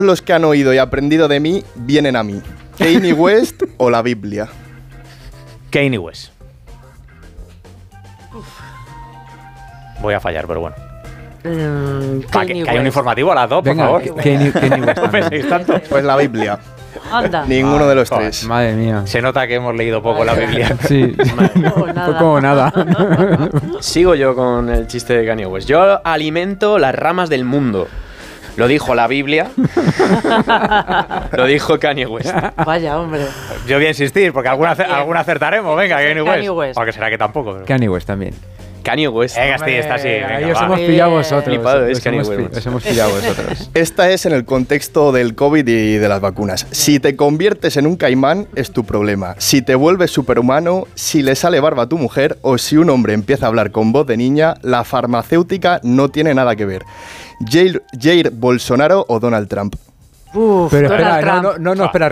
Los que han oído y aprendido de mí vienen a mí. Kanye West o la Biblia. Kanye West. Voy a fallar, pero bueno. Que hay un informativo a las 2, por favor. Kanye West. No penséis tanto. Pues la Biblia. Anda. Ninguno de los tres. Madre mía. Se nota que hemos leído poco la Biblia. Sí. Fue como nada. Sigo yo con el chiste de Kanye West. Yo alimento las ramas del mundo. Lo dijo la Biblia. Lo dijo Kanye West. Vaya, hombre. Yo voy a insistir, porque alguna acertaremos. Venga, Kanye West. Porque será que tampoco. Pero... Kanye West también. Kanye West. Venga, sí, está así. Ahí os hemos pillado vosotros. Flipado, es Kanye West. Os hemos pillado vosotros. Esta es en el contexto del COVID y de las vacunas. Si te conviertes en un caimán, es tu problema. Si te vuelves superhumano, si le sale barba a tu mujer o si un hombre empieza a hablar con voz de niña, la farmacéutica no tiene nada que ver. Jair Bolsonaro o Donald Trump. Pero espera, no, espera,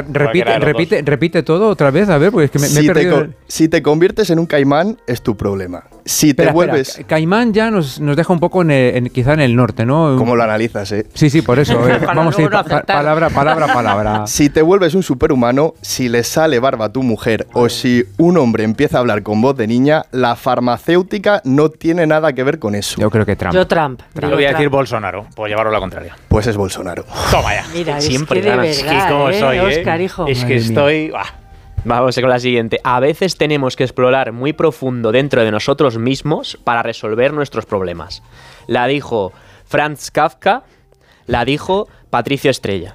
repite todo otra vez, a ver, porque es que me he perdido. Si te conviertes en un caimán, es tu problema. Si te vuelves... Espera, caimán ya nos deja un poco quizá en el norte, ¿no? ¿Cómo lo analizas, Sí, por eso. Vamos a ir palabra. Si te vuelves un superhumano, si le sale barba a tu mujer o si un hombre empieza a hablar con voz de niña, la farmacéutica no tiene nada que ver con eso. Yo creo que Trump. Yo Trump. Yo voy a decir Bolsonaro, por llevarlo a la contraria. Pues es Bolsonaro. Toma ya. Mira, Siempre es que de ganas. verdad, Es como soy, Óscar, hijo. Es que estoy... Vamos con la siguiente. A veces tenemos que explorar muy profundo dentro de nosotros mismos para resolver nuestros problemas. La dijo Franz Kafka, la dijo Patricio Estrella.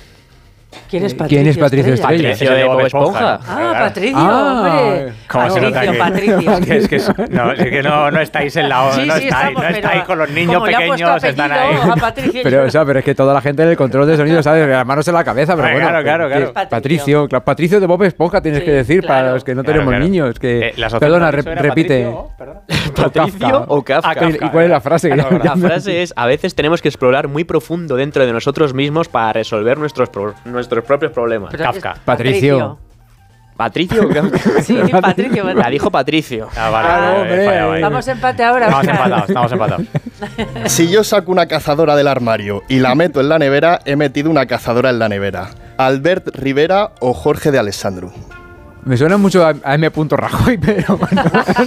¿Quién es Patricio Estrella? Patricio de Bob Esponja. Patricio, hombre. ¿Cómo se nota Patricio. Es que no estáis en la Sí, no sí, estáis con los niños como pequeños, le ha puesto están ahí. apellido a Patricio, Pero es que toda la gente en el control de sonido sabe las manos en la cabeza, pero bueno. Claro. Patricio de Bob Esponja tienes que decir, claro. para los que no tenemos niños. Perdona, repite. ¿Patricio o Kafka? ¿Y cuál es la frase? La frase es: a veces tenemos que explorar muy profundo dentro de nosotros mismos para resolver nuestros propios problemas. Kafka. Patricio. ¿Patricio o Kafka? Sí, Patricio. La dijo Patricio. Vale. Vamos empate ahora. Estamos empatados. Si yo saco una cazadora del armario y la meto en la nevera, he metido una cazadora en la nevera. ¿Albert Rivera o Jorge de Alessandro? Me suena mucho a M. Rajoy, pero bueno.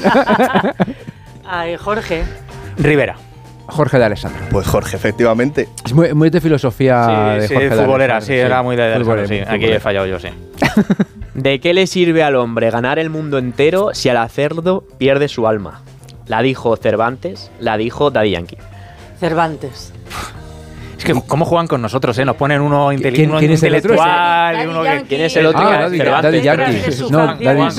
Ay, Jorge. Rivera. Jorge de Alessandro. Pues Jorge, efectivamente. Es muy de filosofía de Jorge de futbolera, Alessandro, era muy de Alessandro, sí. Futbolera. Aquí he fallado yo, sí. ¿De qué le sirve al hombre ganar el mundo entero si al hacerlo pierde su alma? La dijo Cervantes, la dijo Daddy Yankee. Cervantes. Es que cómo juegan con nosotros, ¿no? Nos ponen uno ¿Quién es el otro? intelectual y uno que... ¿Quién es el otro? Daddy Yankee. No,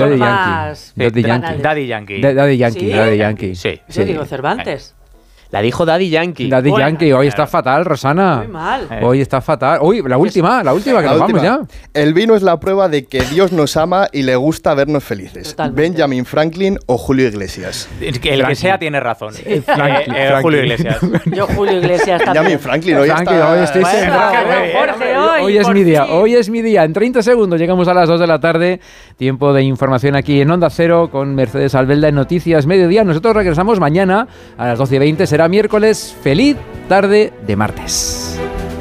Daddy Yankee. Sí. Yo digo Cervantes. La dijo Daddy Yankee. Daddy Yankee, hoy está fatal, Rosana. Muy mal. Hoy está fatal. Uy, la última, que nos vamos ya. El vino es la prueba de que Dios nos ama y le gusta vernos felices. Totalmente. Benjamin Franklin o Julio Iglesias. El que sea tiene razón. Franklin. Julio Iglesias. Yo Julio Iglesias también. Benjamin Franklin, hoy Franklin, está... hoy estoy Jorge, hoy es mi día, hoy es mi día. En 30 segundos llegamos a las 2 de la tarde. Tiempo de información aquí en Onda Cero con Mercedes Albelda en Noticias Mediodía. Nosotros regresamos mañana a las 12:20. Será miércoles. Feliz tarde de martes.